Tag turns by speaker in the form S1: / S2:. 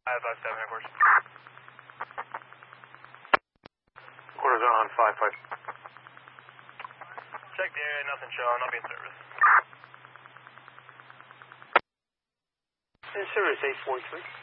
S1: 557, headquarters.
S2: Quarters on 5-5.
S1: Check the area, nothing showing, I'll be in service.
S2: In service 843.